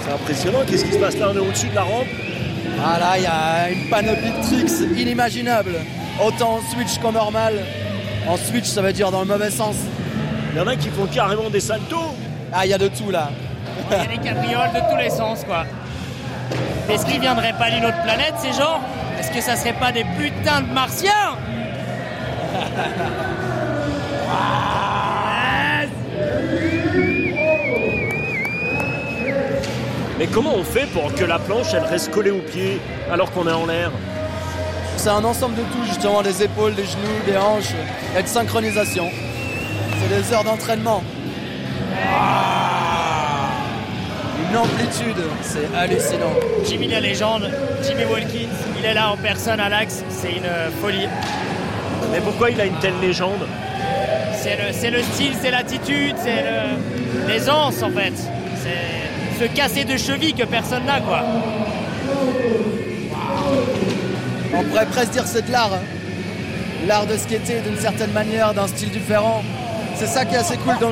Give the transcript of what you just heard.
C'est impressionnant, qu'est-ce qui se passe là? On est au-dessus de la rampe. Ah là, il y a une panoplie de tricks inimaginables. Autant en switch qu'en normal. En switch, ça veut dire dans le mauvais sens. Il y en a qui font carrément des saltos. Ah, il y a de tout là. Il y a des cabrioles de tous les sens, quoi. Est-ce qu'ils viendraient pas d'une autre planète, ces gens? Est-ce que ça serait pas des putains de martiens? Mais comment on fait pour que la planche elle reste collée aux pieds alors qu'on est en l'air? C'est un ensemble de tout, justement, des épaules, des genoux, des hanches, et de synchronisation. C'est des heures d'entraînement. Une amplitude, c'est hallucinant. Jimmy la légende, Jimmy Watkins, il est là en personne à l'axe, c'est une folie. Mais pourquoi il a une telle légende? C'est le style, c'est l'attitude, c'est l'aisance en fait. C'est ce cassé de cheville que personne n'a, quoi. On pourrait presque dire que c'est de l'art. L'art de skater d'une certaine manière, d'un style différent. C'est ça qui est assez cool dans le